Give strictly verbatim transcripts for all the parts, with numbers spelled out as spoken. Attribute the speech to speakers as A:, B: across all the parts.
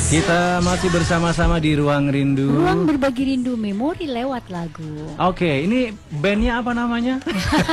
A: Kita masih bersama-sama di Ruang Rindu.
B: Ruang berbagi rindu memori lewat lagu.
A: Oke, ini bandnya apa namanya?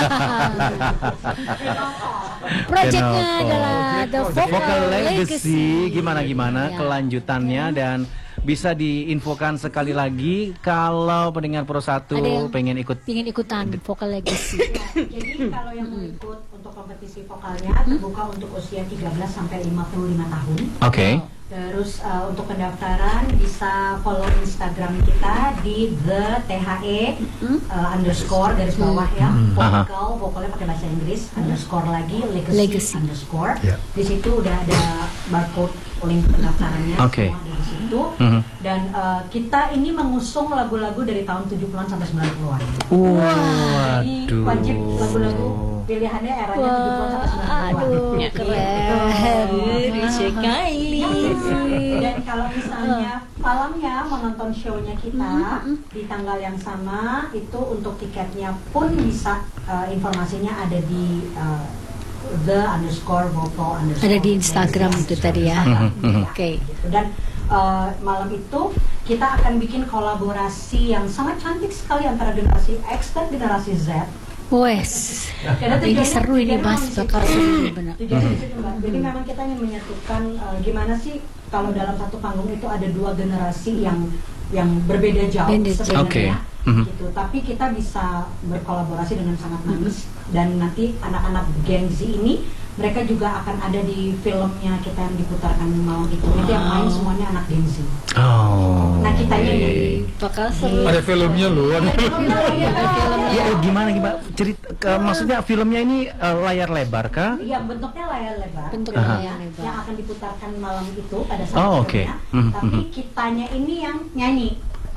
B: Proyeknya adalah The Vocal,
A: Vocal Legacy.
B: Legacy.
A: Gimana-gimana
B: Ya.
A: kelanjutannya dan bisa diinfokan sekali lagi kalau pendengar Pro satu
B: Ada yang
A: pengen ikut.
B: Pengen ikutan Vocal Legacy.
C: Jadi kalau yang mau ikut untuk kompetisi vokalnya terbuka untuk usia tiga belas sampai lima puluh lima tahun.
A: Oke.
C: Terus uh, untuk pendaftaran bisa follow Instagram kita di the the uh, underscore garis bawah ya, vokal vokalnya pakai bahasa Inggris underscore lagi legacy,
B: Legacy.
C: underscore.
D: Ya.
C: Di situ udah ada barcode link pendaftarannya
A: Oke.
C: semua di situ.
A: Mhm.
C: Dan uh, kita ini mengusung lagu-lagu dari tahun tujuh puluhan sampai sembilan puluhan. Jadi
A: Waduh.
C: wajib lagu-lagu pilihannya eranya tujuh puluhan sampai sembilan puluhan.
B: Aduh, keren. Risha Kylie.
C: Dan kalau misalnya malamnya menonton show-nya kita di tanggal yang sama, itu untuk tiketnya pun bisa uh, informasinya ada di uh, the underscore vocal underscore.
B: Ada di Instagram itu tadi ya.
A: Mhm, mhm.
B: Oke.
C: Gitu. Dan uh, malam itu kita akan bikin kolaborasi yang sangat cantik sekali antara generasi X dan generasi Z.
B: Wes.
C: Karena
B: Ini
C: tujuannya-
B: seru ini
C: tujuannya
B: Mas,
C: memang di
B: bakal
C: situ.
B: seru benar.
C: Tujuannya di situ, Mbak. Jadi memang kita ingin menyatukan uh, gimana sih kalau dalam satu panggung itu ada dua generasi yang yang berbeda jauh
B: Beda jauh.
C: sebenarnya,
A: Oke. Mhm.
C: gitu. Tapi kita bisa berkolaborasi dengan sangat manis dan nanti anak-anak Gen Z ini mereka juga akan ada di filmnya kita yang diputarkan malam itu. Itu yang main semuanya anak Gen Z.
A: Oh.
C: Nah kitanya
A: oke.
C: ini.
B: Bakal seru.
D: Ada filmnya loh. Ada
C: Filmnya, iya, filmnya.
A: Ya, gimana gimana cerita ke- maksudnya filmnya ini eh, layar lebar kah?
C: Iya, bentuknya layar lebar.
B: Bentuk
A: Aha.
B: layar
C: yang
B: lebar.
C: akan diputarkan malam itu pada saat
A: Oh, oke.
C: filmnya.
A: Mhm,
C: Tapi
A: mhm.
C: kitanya ini yang nyanyi.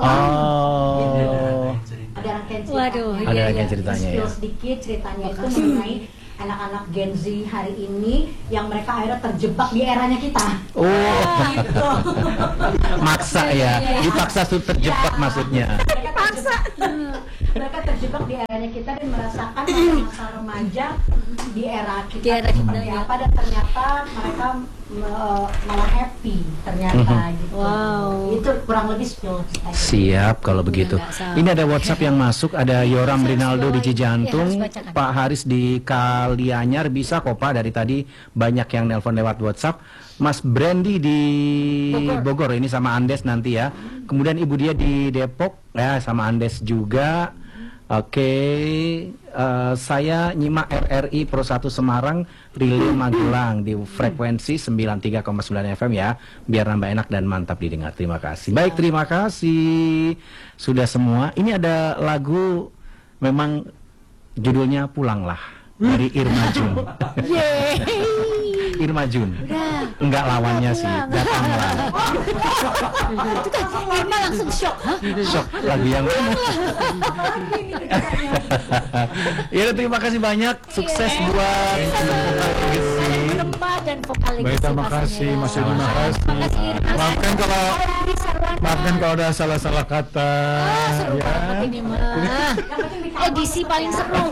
A: Oh.
C: Ada rangkaian cerita.
B: Waduh,
A: Ada
B: iya,
A: rangkaian
B: iya.
A: ceritanya ya.
C: Spill sedikit ceritanya itu mengenai anak-anak Gen Z hari ini yang mereka akhirnya terjebak di eranya kita.
A: Oh.
C: Gitu.
A: Maksa ya, dipaksa tuh terjebak
C: Ya.
A: maksudnya.
C: Mereka terjebak, mereka terjebak di eranya kita dan merasakan masa remaja di era kita.
B: Di era kita,
C: seperti
B: ya.
C: apa, dan ternyata mereka me- malah happy ternyata gitu.
B: Wow.
C: Itu kurang lebih spill.
A: Siap kalau begitu.
B: nggak salah.
A: Ini ada WhatsApp yang masuk, ada Yoram
B: Harus
A: Rinaldo di
B: bawain. Iya,
A: Cijantung,
B: harus bacakan.
A: Pak Haris di Kalianyar, bisa kok Pak, dari tadi banyak yang nelpon lewat WhatsApp. Mas Brandy di Bogor, ini sama Andes nanti ya. Kemudian Ibu dia di Depok ya, sama Andes juga. Oke, eh, saya nyimak R R I Pro satu Semarang, Relay Magelang di frekuensi sembilan puluh tiga koma sembilan F M ya, biar nambah enak dan mantap didengar. Terima kasih. Baik, terima kasih. Sudah semua. Ini ada lagu memang judulnya Pulanglah dari Irma Jun. Irma Jun. Enggak lawannya sih, datanglah.
B: Irma langsung shock. Hah?
A: Shock lagu yang mana? Ya, terima kasih banyak. Sukses buat
B: Remah dan vokal
D: Baik, terima kasih Mas Yudi, terima kasih. Maafkan kalau maafkan kalau ada salah-salah kata.
B: Seru
D: Ya.
B: banget ini mah. Edisi paling seru.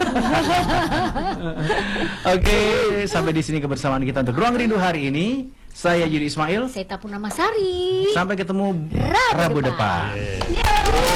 A: Oke, sampai di sini kebersamaan kita untuk Ruang Rindu hari ini. Saya Yudi Ismail.
B: Saya Tapuna Masari.
A: Sampai ketemu
B: Rabu
A: Rabu
B: depan.
A: depan.
B: Yeah.